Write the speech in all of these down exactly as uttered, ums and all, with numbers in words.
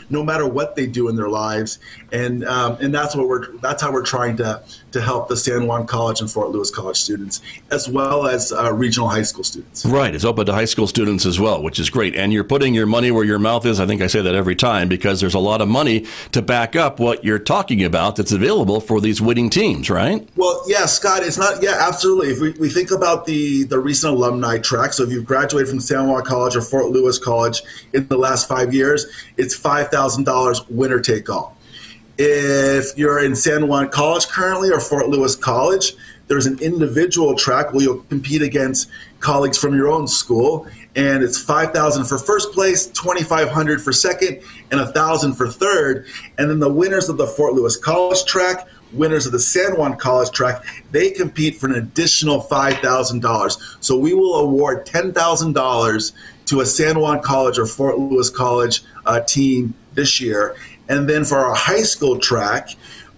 no matter what they do in their lives. And um, and that's what we're that's how we're trying to to help the San Juan College and Fort Lewis College students, as well as uh, regional high school students. Right. It's open to high school students as well, which is great. And you're putting your money where your mouth is. I think I say that every time, because there's a lot of money to back up what you're talking about that's available for these winning teams, right? Well, yeah, Scott, it's not, yeah, absolutely. If we, we think about the, the recent alumni track, so if you've graduated from San Juan College or Fort Lewis College in the last five years, it's five thousand dollars winner take all. If you're in San Juan College currently or Fort Lewis College, there's an individual track where you'll compete against colleagues from your own school, and it's five thousand dollars for first place, twenty-five hundred dollars for second, and one thousand dollars for third. And then the winners of the Fort Lewis College track, winners of the San Juan College track, they compete for an additional five thousand dollars. So we will award ten thousand dollars to a San Juan College or Fort Lewis College uh, team this year. And then for our high school track,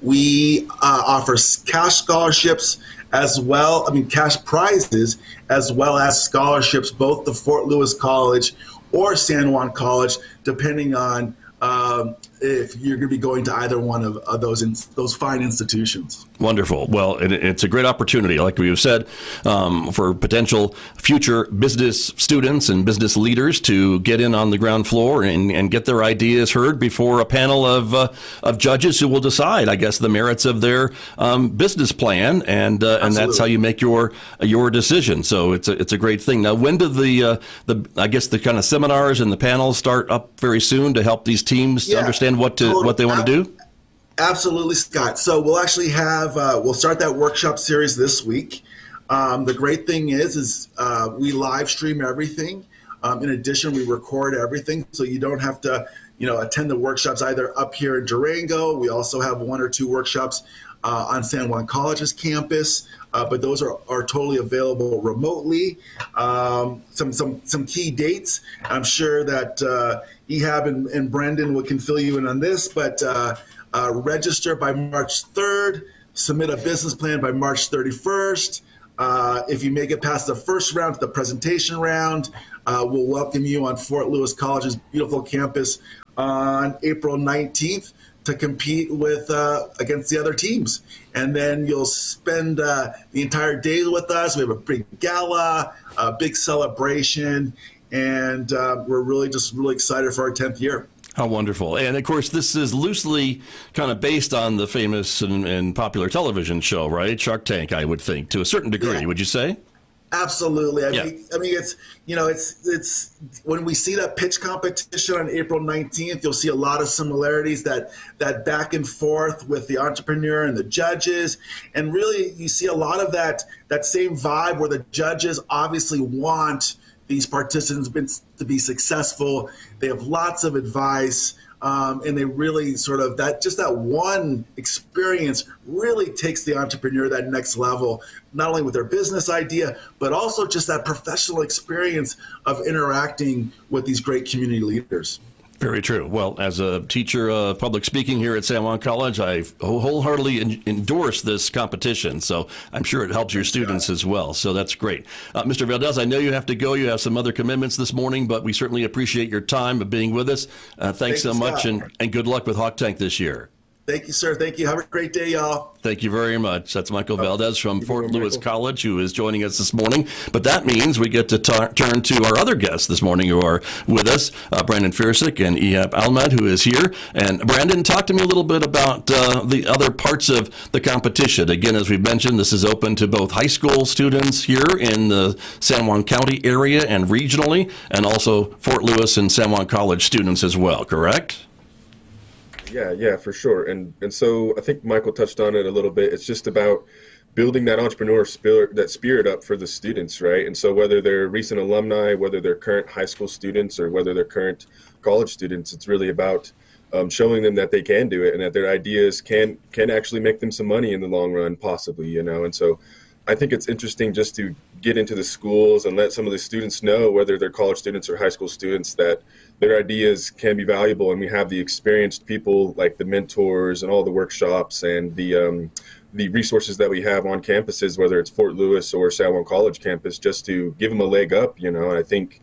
we uh, offer cash scholarships as well, I mean, cash prizes, as well as scholarships, both to Fort Lewis College or San Juan College, depending on um, if you're going to be going to either one of, of those in, those fine institutions. Wonderful. Well, it, it's a great opportunity, like we have said, um, for potential future business students and business leaders to get in on the ground floor and, and get their ideas heard before a panel of uh, of judges who will decide, I guess, the merits of their um, business plan, and uh, and that's how you make your your decision. So it's a it's a great thing. Now, when do the uh, the I guess the kind of seminars and the panels start up very soon to help these teams yeah, understand what to totally. what they want to do? Absolutely, Scott. So we'll actually have, uh, we'll start that workshop series this week. Um, the great thing is, is uh, we live stream everything. Um, in addition, we record everything. So you don't have to, you know, attend the workshops either up here in Durango. We also have one or two workshops uh, on San Juan College's campus, uh, but those are, are totally available remotely. Um, some, some, some key dates. I'm sure that uh, Ehab and, and Brendan can fill you in on this, but uh, Uh, register by March third, submit a business plan by March thirty-first. Uh, if you make it past the first round to the presentation round, uh, we'll welcome you on Fort Lewis College's beautiful campus on April nineteenth to compete with uh, against the other teams. And then you'll spend uh, the entire day with us. We have a big gala, a big celebration, and uh, we're really just really excited for our tenth year. How wonderful. And of course, this is loosely kind of based on the famous and, and popular television show, right? Shark Tank, I would think, to a certain degree, yeah. Would you say? Absolutely. I yeah. mean, I mean, it's, you know, it's, it's, when we see that pitch competition on April nineteenth, you'll see a lot of similarities, that, that back and forth with the entrepreneur and the judges. And really, you see a lot of that, that same vibe where the judges obviously want these participants to be successful. They have lots of advice, um, and they really sort of, that just that one experience really takes the entrepreneur that next level, not only with their business idea, but also just that professional experience of interacting with these great community leaders. Very true. Well, as a teacher of public speaking here at San Juan College, I wholeheartedly en- endorse this competition. So I'm sure it helps your students as well. So that's great. Uh, Mister Valdez, I know you have to go. You have some other commitments this morning, but we certainly appreciate your time of being with us. Uh, thanks Thank so much, and, and good luck with Hawk Tank this year. Thank you, sir. Thank you. Have a great day, y'all. Thank you very much. That's Michael Valdez from Fort Lewis College, who is joining us this morning. But that means we get to ta- turn to our other guests this morning who are with us, uh, Brandon Fiersick and Ehab Ahmed, who is here. And Brandon, talk to me a little bit about uh, the other parts of the competition. Again, as we've mentioned, this is open to both high school students here in the San Juan County area and regionally, and also Fort Lewis and San Juan College students as well, correct? Yeah, yeah, for sure. And and so I think Michael touched on it a little bit. It's just about building that entrepreneur spirit, that spirit up for the students, right? And so whether they're recent alumni, whether they're current high school students, or whether they're current college students, it's really about um, showing them that they can do it and that their ideas can can actually make them some money in the long run, possibly, you know. And so I think it's interesting just to get into the schools and let some of the students know, whether they're college students or high school students, that their ideas can be valuable. And we have the experienced people like the mentors and all the workshops and the um, the resources that we have on campuses, whether it's Fort Lewis or San Juan College campus, just to give them a leg up, you know. And I think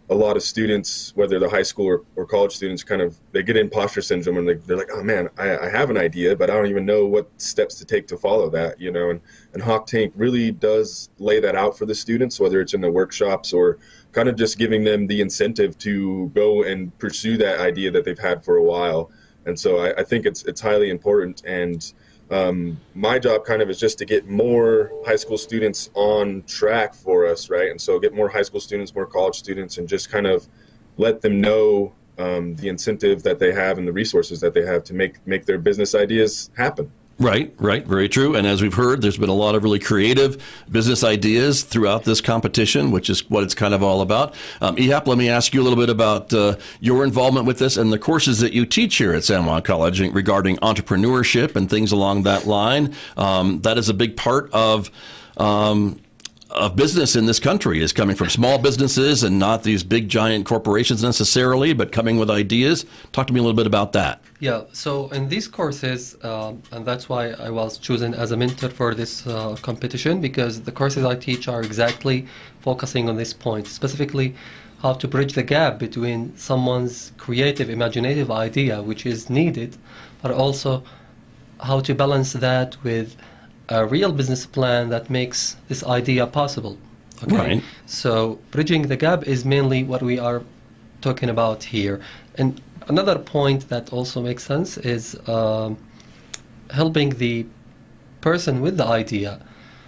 a lot of students, whether they're high school or, or college students, kind of they get imposter syndrome and they, they're like, oh man, I, I have an idea, but I don't even know what steps to take to follow that, you know. And, and Hawk Tank really does lay that out for the students, whether it's in the workshops or kind of just giving them the incentive to go and pursue that idea that they've had for a while. And so I, I think it's it's highly important. And um, my job kind of is just to get more high school students on track for us, right? And so get more high school students, more college students, and just kind of let them know um, the incentive that they have and the resources that they have to make make their business ideas happen. Right, right, very true. And as we've heard, there's been a lot of really creative business ideas throughout this competition, which is what it's kind of all about. Um, Ehab, let me ask you a little bit about uh, your involvement with this and the courses that you teach here at San Juan College regarding entrepreneurship and things along that line. Um, that is a big part of um, of business in this country, is coming from small businesses and not these big giant corporations necessarily, but coming with ideas. Talk to me a little bit about that. Yeah, so in these courses, um, and that's why I was chosen as a mentor for this uh, competition, because the courses I teach are exactly focusing on this point, specifically how to bridge the gap between someone's creative, imaginative idea, which is needed, but also how to balance that with a real business plan that makes this idea possible. Okay? Right. So bridging the gap is mainly what we are talking about here. And another point that also makes sense is um, helping the person with the idea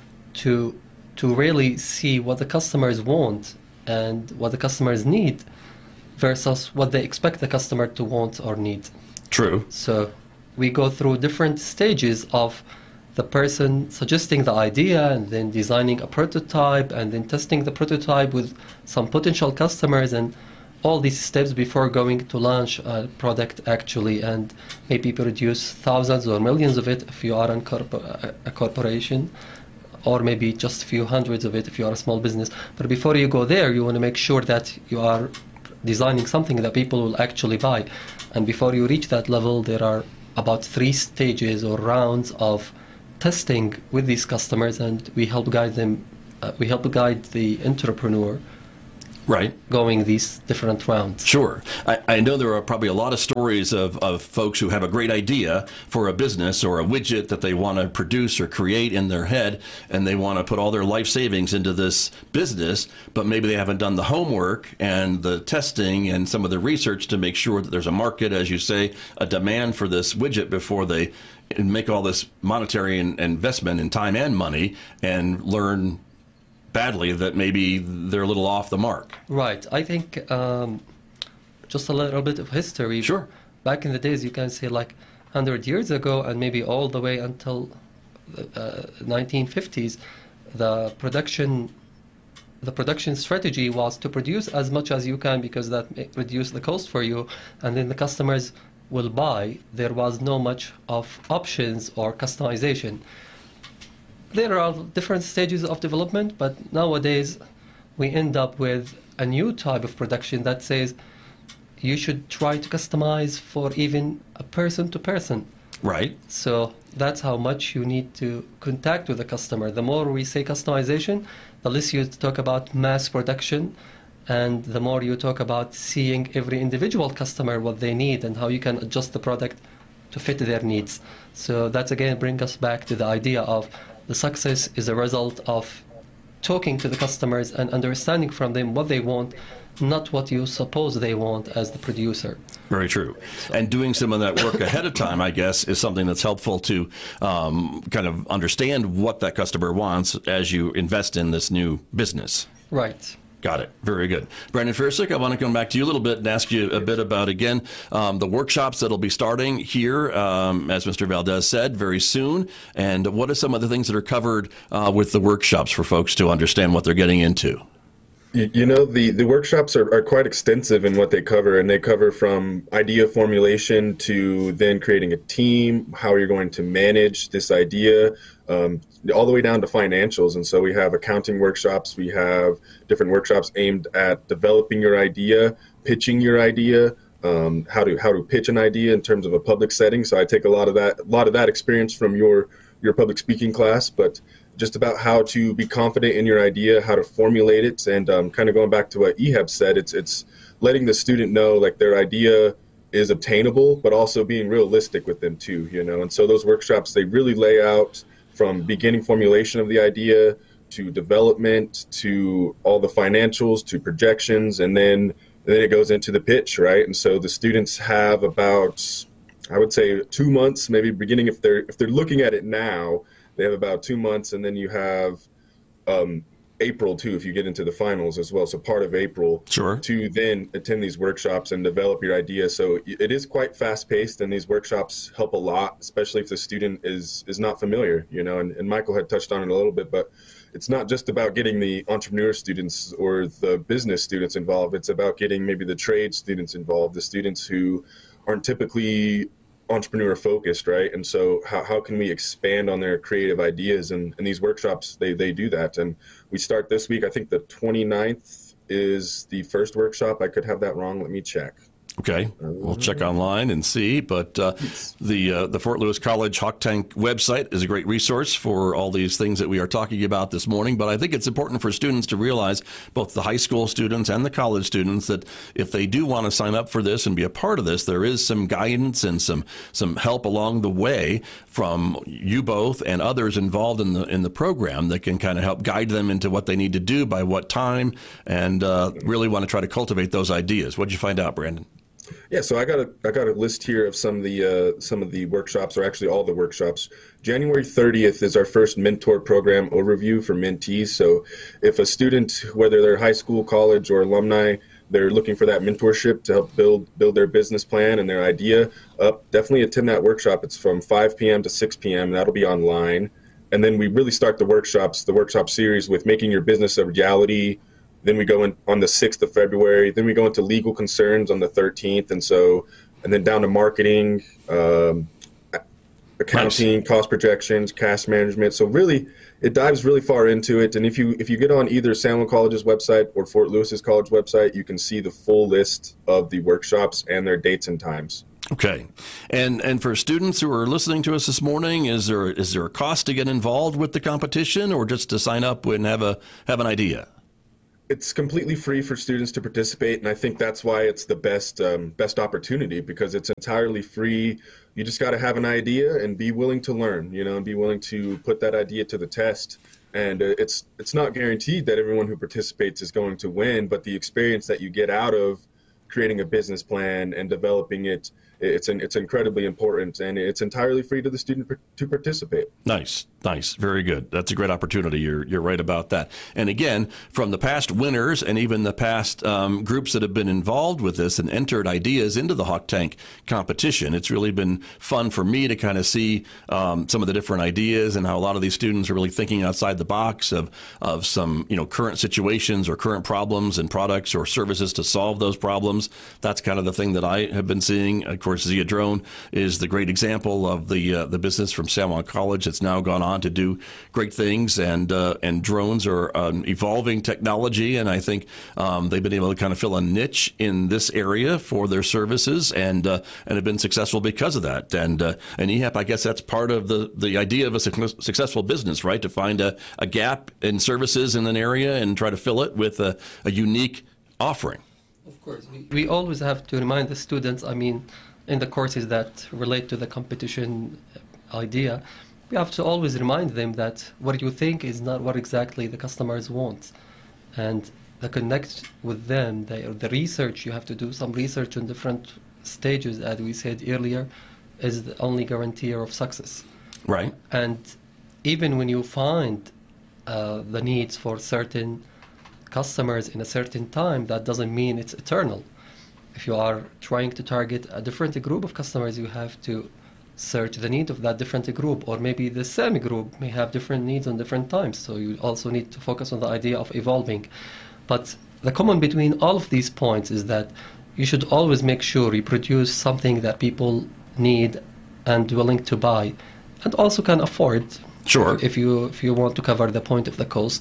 to to really see what the customers want and what the customers need versus what they expect the customer to want or need. True. So we go through different stages of the person suggesting the idea and then designing a prototype and then testing the prototype with some potential customers and all these steps before going to launch a product actually and maybe produce thousands or millions of it if you are an corpor- a corporation, or maybe just a few hundreds of it if you are a small business. But before you go there, you want to make sure that you are designing something that people will actually buy. And before you reach that level, there are about three stages or rounds of testing with these customers, and we help guide them. Uh, we help guide the entrepreneur Right. going these different rounds. Sure. I, I know there are probably a lot of stories of, of folks who have a great idea for a business or a widget that they want to produce or create in their head, and they want to put all their life savings into this business, but maybe they haven't done the homework and the testing and some of the research to make sure that there's a market, as you say, a demand for this widget before they make all this monetary investment in time and money and learn badly that maybe they're a little off the mark. Right. I think um, just a little bit of history. Sure. Back in the days, you can say like one hundred years ago and maybe all the way until the uh, nineteen fifties, the production the production strategy was to produce as much as you can because that reduces the cost for you, and then the customers will buy. There was no much of options or customization. There are different stages of development, but nowadays we end up with a new type of production that says you should try to customize for even a person to person. Right. So that's how much you need to contact with the customer. The more we say customization, the less you talk about mass production, and the more you talk about seeing every individual customer what they need and how you can adjust the product to fit their needs. So that again brings us back to the idea of the success is a result of talking to the customers and understanding from them what they want, not what you suppose they want as the producer. Very true. And doing some of that work ahead of time, I guess, is something that's helpful to um, kind of understand what that customer wants as you invest in this new business. Right. Got it. Very good. Brandon Fiersick, I want to come back to you a little bit and ask you a bit about, again, um, the workshops that'll be starting here, um, as Mister Valdez said, very soon. And what are some of the things that are covered uh, with the workshops for folks to understand what they're getting into? You know, the, the workshops are, are quite extensive in what they cover, and they cover from idea formulation to then creating a team, how you're going to manage this idea, um, all the way down to financials. And so we have accounting workshops, we have different workshops aimed at developing your idea, pitching your idea, um, how to how to pitch an idea in terms of a public setting. So I take a lot of that a lot of that experience from your your public speaking class, but just about how to be confident in your idea, how to formulate it, and um, kind of going back to what Ehab said, it's it's letting the student know like their idea is obtainable, but also being realistic with them too, you know. And so those workshops, they really lay out from beginning formulation of the idea to development to all the financials to projections, and then and then it goes into the pitch, right? And so the students have about, I would say, two months, maybe beginning if they're if they're looking at it now, they have about two months, and then you have um, April too, if you get into the finals as well. So part of April Sure. to then attend these workshops and develop your idea. So it is quite fast paced, and these workshops help a lot, especially if the student is is not familiar, you know, and, and Michael had touched on it a little bit, but it's not just about getting the entrepreneur students or the business students involved. It's about getting maybe the trade students involved, the students who aren't typically entrepreneur focused, right? And so how, how can we expand on their creative ideas? And, and these workshops, they, they do that. And we start this week. I think the twenty-ninth is the first workshop. I could have that wrong. Let me check. Okay, we'll check online and see. But uh, the uh, the Fort Lewis College Hawk Tank website is a great resource for all these things that we are talking about this morning. But I think it's important for students to realize, both the high school students and the college students, that if they do want to sign up for this and be a part of this, there is some guidance and some some help along the way from you both and others involved in the in the program that can kind of help guide them into what they need to do by what time, and uh, really want to try to cultivate those ideas. What did you find out, Brandon? Yeah, so I got a I got a list here of some of the uh, some of the workshops, or actually all the workshops. January thirtieth is our first mentor program overview for mentees. So if a student, whether they're high school, college, or alumni, they're looking for that mentorship to help build build their business plan and their idea up, definitely attend that workshop. It's from five p.m. to six p.m. and that'll be online. And then we really start the workshops, the workshop series with making your business a reality. Then we go in on the sixth of February. Then we go into legal concerns on the thirteenth. And so, and then down to marketing, um, accounting, nice. Cost projections, cash management. So really, it dives really far into it. And if you if you get on either San Juan College's website or Fort Lewis's college website, you can see the full list of the workshops and their dates and times. Okay, and and for students who are listening to us this morning, is there is there a cost to get involved with the competition, or just to sign up and have a have an idea? It's completely free for students to participate, and I think that's why it's the best um, best opportunity, because it's entirely free. You just got to have an idea and be willing to learn, you know, and be willing to put that idea to the test. And uh, it's it's not guaranteed that everyone who participates is going to win, but the experience that you get out of creating a business plan and developing it, it's an, it's incredibly important, and it's entirely free to the student to participate. Nice, nice, very good. That's a great opportunity. You're you're right about that. And again, from the past winners and even the past um, groups that have been involved with this and entered ideas into the Hawk Tank competition, it's really been fun for me to kind of see um, some of the different ideas and how a lot of these students are really thinking outside the box of of some you know current situations or current problems and products or services to solve those problems. That's kind of the thing that I have been seeing. Of course, Zia Drone is the great example of the uh, the business from San Juan College that's now gone on to do great things, and uh, and drones are an evolving technology, and I think um, they've been able to kind of fill a niche in this area for their services, and uh, and have been successful because of that. And uh, and E H A P, I guess that's part of the, the idea of a su- successful business, right? To find a, a gap in services in an area and try to fill it with a, a unique offering. Of course, we, we always have to remind the students, I mean, in the courses that relate to the competition idea, we have to always remind them that what you think is not what exactly the customers want. And the connect with them, the, the research, you have to do some research on different stages, as we said earlier, is the only guarantor of success. Right. And even when you find uh, the needs for certain customers in a certain time, that doesn't mean it's eternal. If you are trying to target a different group of customers, you have to search the need of that different group, or maybe the same group may have different needs on different times. So you also need to focus on the idea of evolving. But the common between all of these points is that you should always make sure you produce something that people need and willing to buy, and also can afford. Sure. If you if you want to cover the point of the cost.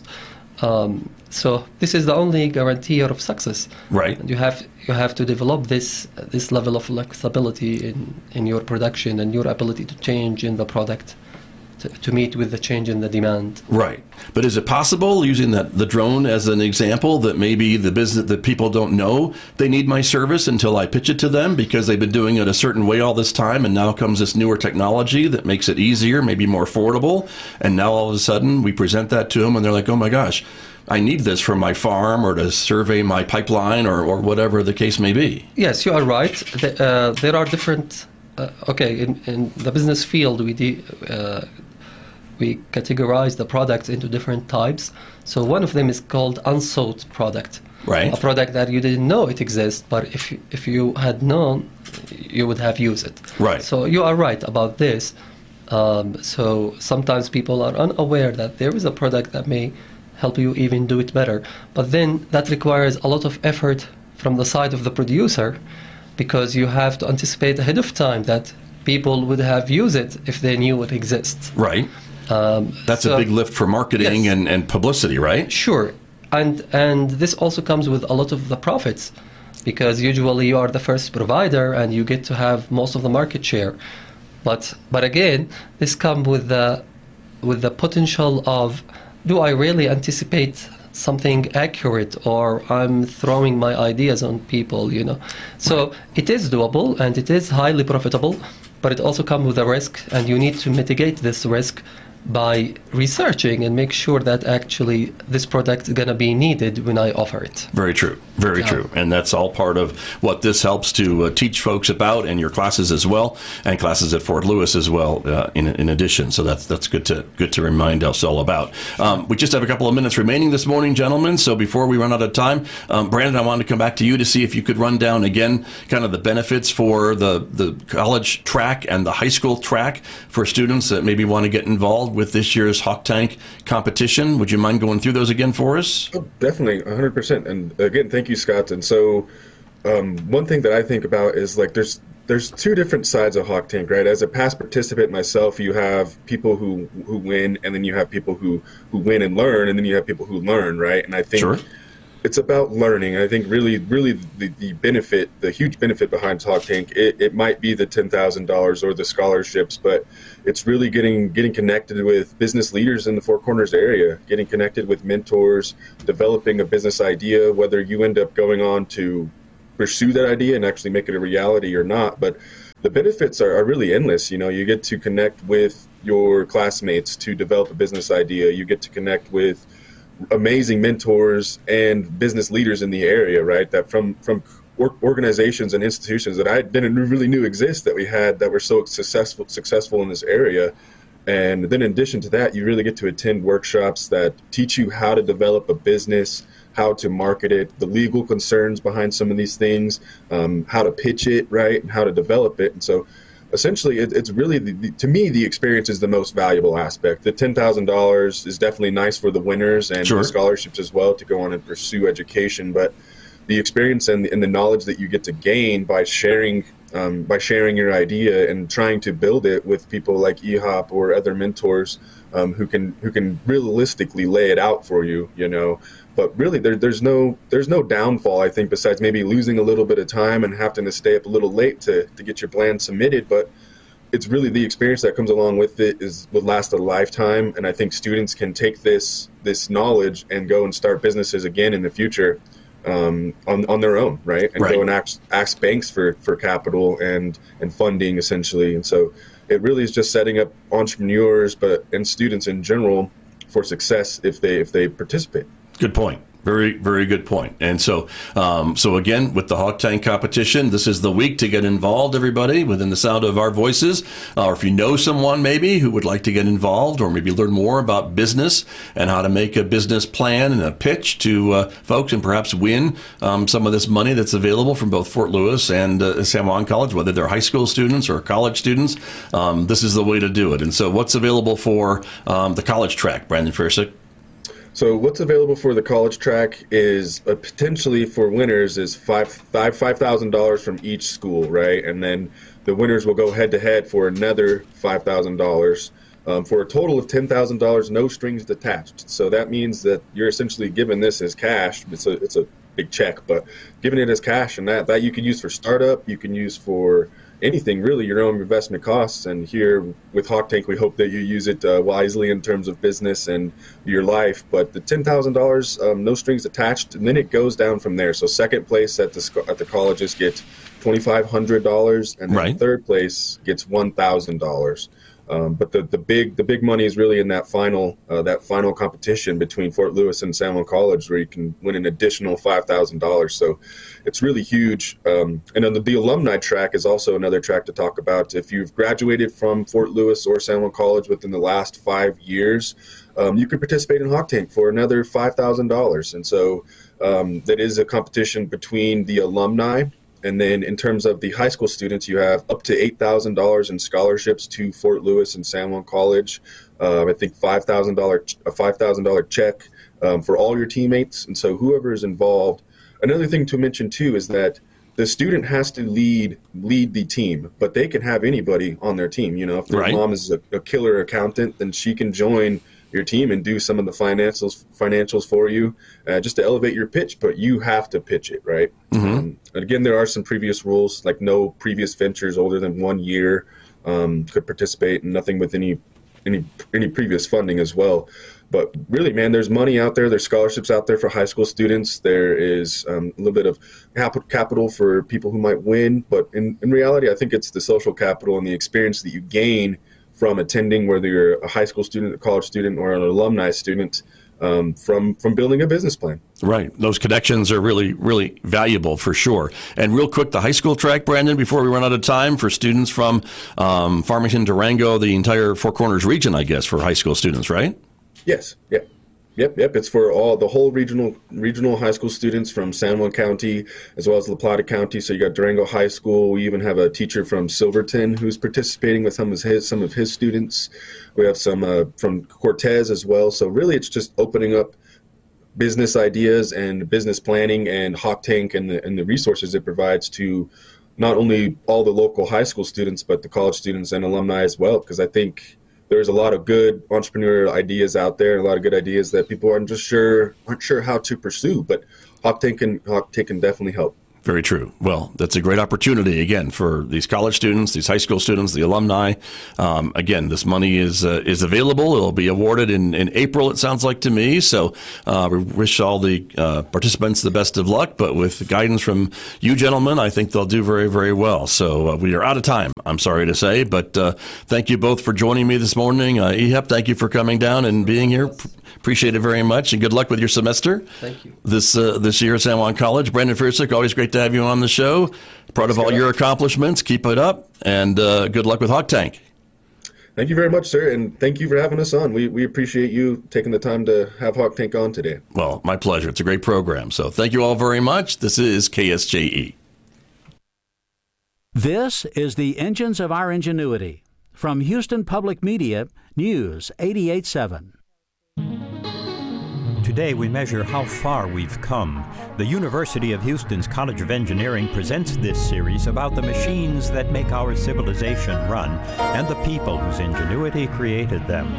Um, so this is the only guarantee of success. Right. And you have you have to develop this this level of flexibility in, in your production and your ability to change in the product to, to meet with the change in the demand. Right. But is it possible, using that the drone as an example, that maybe the business that people don't know they need my service until I pitch it to them because they've been doing it a certain way all this time, and now comes this newer technology that makes it easier, maybe more affordable, and now all of a sudden we present that to them and they're like, oh my gosh, I need this for my farm or to survey my pipeline or, or whatever the case may be. Yes, you are right. The, uh, there are different, uh, okay, in, in the business field, we de- uh, we categorize the products into different types. So one of them is called unsought product. Right. A product that you didn't know it exists, but if you, if you had known, you would have used it. Right. So you are right about this. Um, so sometimes people are unaware that there is a product that may help you even do it better. But then that requires a lot of effort from the side of the producer, because you have to anticipate ahead of time that people would have used it if they knew it exists. Right. Um, That's so- a big lift for marketing Yes. and, and publicity, right? Sure, and and this also comes with a lot of the profits, because usually you are the first provider and you get to have most of the market share. But but again, this comes with the with the potential of, do I really anticipate something accurate, or I'm throwing my ideas on people, you know? So it is doable and it is highly profitable, but it also comes with a risk, and you need to mitigate this risk by researching and make sure that actually this product is going to be needed when I offer it. Very true. Very Yeah. true. And that's all part of what this helps to uh, teach folks about, and your classes as well, and classes at Fort Lewis as well, uh, in, in addition. So that's that's good to good to remind us all about. Um, we just have a couple of minutes remaining this morning, gentlemen. So before we run out of time, um, Brandon, I wanted to come back to you to see if you could run down again kind of the benefits for the, the college track and the high school track for students that maybe want to get involved with this year's Hawk Tank competition. Would you mind going through those again for us? Oh, definitely, one hundred percent. And again, thank you, Scott. And so um, one thing that I think about is, like, there's there's two different sides of Hawk Tank, right? As a past participant myself, you have people who, who win, and then you have people who, who win and learn, and then you have people who learn, right? And I think Sure. it's about learning. I think really, really the, the benefit, the huge benefit behind Hawk Tank, it, it might be the ten thousand dollars or the scholarships, but it's really getting getting connected with business leaders in the Four Corners area, getting connected with mentors, developing a business idea, whether you end up going on to pursue that idea and actually make it a reality or not. But the benefits are, are really endless. You know, you get to connect with your classmates to develop a business idea. You get to connect with amazing mentors and business leaders in the area, right? That from from organizations and institutions that I didn't really knew exist, that we had, that were so successful successful in this area. And then in addition to that, you really get to attend workshops that teach you how to develop a business, how to market it, the legal concerns behind some of these things, um, how to pitch it, right, and how to develop it. And so essentially, it, it's really, the, the, to me, the experience is the most valuable aspect. The ten thousand dollars is definitely nice for the winners, and Sure. the scholarships as well to go on and pursue education. But the experience and the, and the knowledge that you get to gain by sharing um, by sharing your idea and trying to build it with people like E H O P or other mentors um, who can who can realistically lay it out for you, you know. But really, there, there's no there's no downfall, I think, besides maybe losing a little bit of time and having to stay up a little late to, to get your plan submitted. But it's really the experience that comes along with it is will last a lifetime. And I think students can take this this knowledge and go and start businesses again in the future um, on on their own, right? And Right. go and ask, ask banks for, for capital and and funding, essentially. And so it really is just setting up entrepreneurs, but and students in general for success if they if they participate. Good point. Very, very good point. And so, um, so again, with the Hawk Tank competition, this is the week to get involved, everybody, within the sound of our voices. Uh, or if you know someone maybe who would like to get involved, or maybe learn more about business and how to make a business plan and a pitch to uh, folks, and perhaps win um, some of this money that's available from both Fort Lewis and uh, San Juan College, whether they're high school students or college students, um, this is the way to do it. And so, what's available for um, the college track, Brandon Fiersick? So what's available for the college track is uh, potentially for winners is five five five thousand dollars from each school, right? And then the winners will go head to head for another five thousand dollars um, for a total of ten thousand dollars, no strings attached. So that means that you're essentially given this as cash. It's a it's a big check, but giving it as cash, and that that you can use for startup, you can use for anything really, your own investment costs. And here with Hawk Tank, we hope that you use it uh, wisely in terms of business and your life. But the ten thousand dollars, um, no strings attached, and then it goes down from there. So second place at the sc- at the colleges get twenty-five hundred dollars, and then Right. third place gets one thousand dollars. Um, but the, the big the big money is really in that final uh, that final competition between Fort Lewis and San Juan College, where you can win an additional five thousand dollars. So it's really huge. Um, and then the, the alumni track is also another track to talk about. If you've graduated from Fort Lewis or San Juan College within the last five years, um, you can participate in Hawk Tank for another five thousand dollars. And so um, that is a competition between the alumni. And then in terms of the high school students, you have up to eight thousand dollars in scholarships to Fort Lewis and San Juan College. Uh, I think five thousand dollars a five thousand dollars check um, for all your teammates. And so whoever is involved. Another thing to mention, too, is that the student has to lead lead the team, but they can have anybody on their team. You know, if their Right. mom is a, a killer accountant, then she can join your team and do some of the financials financials for you uh, just to elevate your pitch, but you have to pitch it, right? Mm-hmm. Um, and again, there are some previous rules, like no previous ventures older than one year um, could participate, and nothing with any any any previous funding as well. But really, man, there's money out there. There's scholarships out there for high school students. There is um, a little bit of cap- capital for people who might win. But in, in reality, I think it's the social capital and the experience that you gain from attending, whether you're a high school student, a college student, or an alumni student, um, from from building a business plan. Right. Those connections are really, really valuable for sure. And real quick, the high school track, Brandon, before we run out of time, for students from um, Farmington, Durango, the entire Four Corners region, I guess, for high school students, right? Yes. Yeah. Yep. Yep. It's for all the whole regional regional high school students from San Juan County as well as La Plata County. So you got Durango High School. We even have a teacher from Silverton who's participating with some of his some of his students. We have some uh, from Cortez as well. So really, it's just opening up business ideas and business planning and Hawk Tank and the and the resources it provides to not only all the local high school students but the college students and alumni as well. Because I think there's a lot of good entrepreneurial ideas out there, and a lot of good ideas that people aren't just sure aren't sure how to pursue. But Hawk Tank can Hawk Tank can definitely help. Very true. Well, that's a great opportunity, again, for these college students, these high school students, the alumni. Um, again, this money is uh, is available. It'll be awarded in, in April, it sounds like to me. So uh, we wish all the uh, participants the best of luck. But with guidance from you gentlemen, I think they'll do very, very well. So uh, we are out of time, I'm sorry to say. But uh, thank you both for joining me this morning. Uh, E H E P, thank you for coming down and being here. P- appreciate it very much. And good luck with your semester. Thank you. This, uh, this year at San Juan College. Brandon Fiersick, always great to have you on the show. Proud of all your accomplishments. Keep it up, and uh, good luck with Hawk Tank. Thank you very much, sir, and thank you for having us on. We we appreciate you taking the time to have Hawk Tank on today. Well, my pleasure. It's a great program. So thank you all very much. This is K S J E. This is the Engines of Our Ingenuity. From Houston Public Media, News eighty-eight point seven. Today we measure how far we've come. The University of Houston's College of Engineering presents this series about the machines that make our civilization run and the people whose ingenuity created them.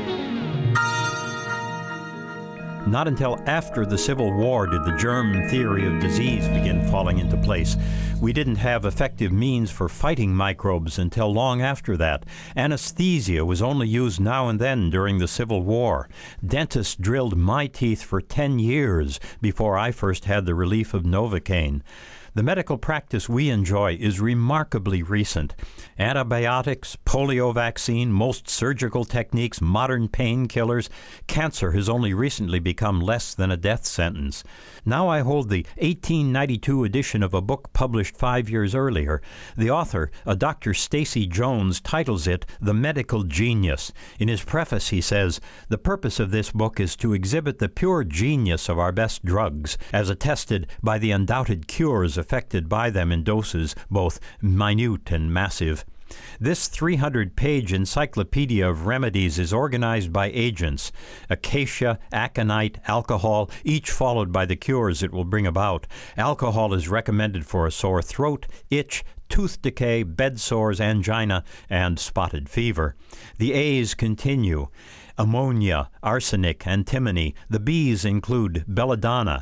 Not until after the Civil War did the germ theory of disease begin falling into place. We didn't have effective means for fighting microbes until long after that. Anesthesia was only used now and then during the Civil War. Dentists drilled my teeth for ten years before I first had the relief of Novocaine. The medical practice we enjoy is remarkably recent. Antibiotics, polio vaccine, most surgical techniques, modern painkillers. Cancer has only recently become less than a death sentence. Now I hold the eighteen ninety-two edition of a book published five years earlier. The author, a Doctor Stacy Jones, titles it The Medical Genius. In his preface he says, "The purpose of this book is to exhibit the pure genius of our best drugs, as attested by the undoubted cures affected by them in doses both minute and massive." This three hundred page encyclopedia of remedies is organized by agents: acacia, aconite, alcohol, each followed by the cures it will bring about. Alcohol is recommended for a sore throat, itch, tooth decay, bed sores, angina, and spotted fever. The A's continue: ammonia, arsenic, antimony. The B's include belladonna,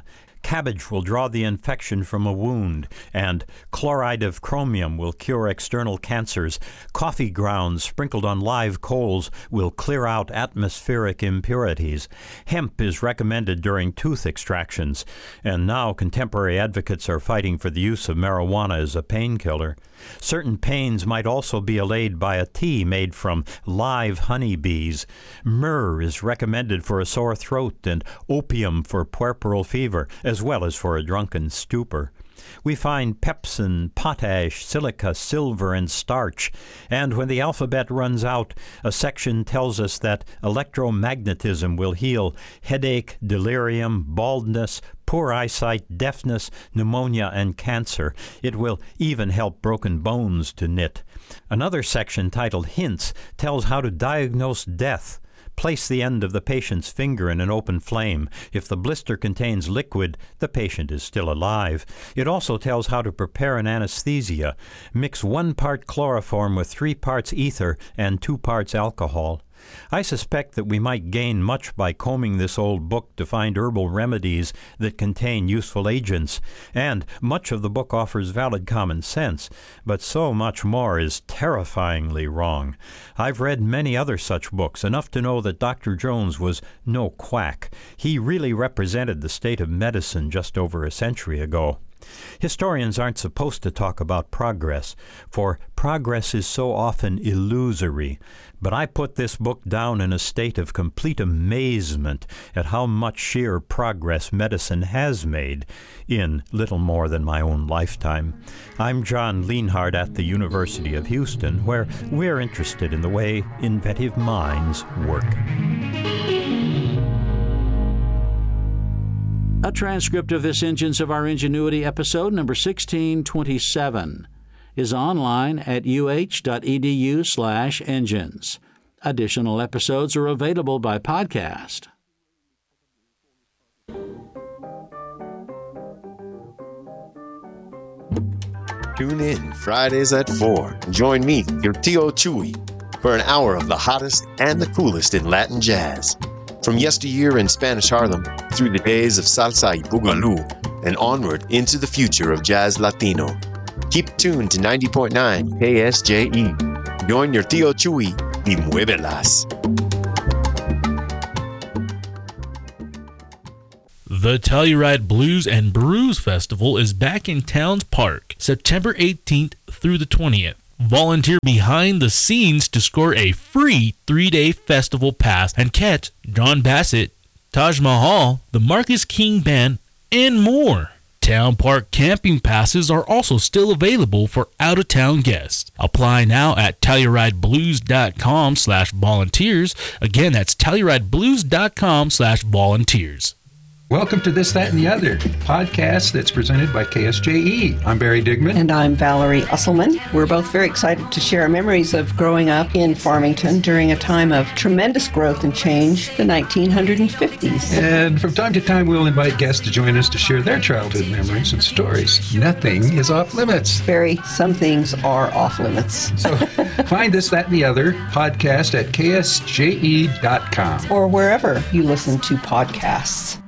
Cabbage will draw the infection from a wound, and chloride of chromium will cure external cancers. Coffee grounds sprinkled on live coals will clear out atmospheric impurities. Hemp is recommended during tooth extractions, and now contemporary advocates are fighting for the use of marijuana as a painkiller. Certain pains might also be allayed by a tea made from live honeybees. Myrrh is recommended for a sore throat and opium for puerperal fever, as well as for a drunken stupor. We find pepsin, potash, silica, silver, and starch. And when the alphabet runs out, a section tells us that electromagnetism will heal headache, delirium, baldness, poor eyesight, deafness, pneumonia, and cancer. It will even help broken bones to knit. Another section titled Hints tells how to diagnose death. Place the end of the patient's finger in an open flame. If the blister contains liquid, the patient is still alive. It also tells how to prepare an anesthesia. Mix one part chloroform with three parts ether and two parts alcohol. I suspect that we might gain much by combing this old book to find herbal remedies that contain useful agents, and much of the book offers valid common sense, but so much more is terrifyingly wrong. I've read many other such books, enough to know that Doctor Jones was no quack. He really represented the state of medicine just over a century ago. Historians aren't supposed to talk about progress, for progress is so often illusory. But I put this book down in a state of complete amazement at how much sheer progress medicine has made in little more than my own lifetime. I'm John Lienhard at the University of Houston, where we're interested in the way inventive minds work. A transcript of this Engines of Our Ingenuity episode number sixteen twenty-seven is online at uh.edu slash engines. Additional episodes are available by podcast. Tune in Fridays at four. Join me, your Tio Chuy, for an hour of the hottest and the coolest in Latin jazz. From yesteryear in Spanish Harlem through the days of salsa y boogaloo and onward into the future of jazz Latino. Keep tuned to ninety point nine K S J E. Join your Tio Chuy y muévelas. The Telluride Blues and Brews Festival is back in Towns Park, September eighteenth through the twentieth. Volunteer behind the scenes to score a free three-day festival pass and catch John Bassett, Taj Mahal, the Marcus King Band, and more. Town Park camping passes are also still available for out-of-town guests. Apply now at TellurideBlues.com slash volunteers. Again, that's TellurideBlues.com slash volunteers. Welcome to This, That, and the Other, podcast that's presented by K S J E. I'm Barry Digman. And I'm Valerie Usselman. We're both very excited to share our memories of growing up in Farmington during a time of tremendous growth and change, the nineteen fifties. And from time to time, we'll invite guests to join us to share their childhood memories and stories. Nothing is off limits. Barry, some things are off limits. So find This, That, and the Other podcast at K S J E dot com. Or wherever you listen to podcasts.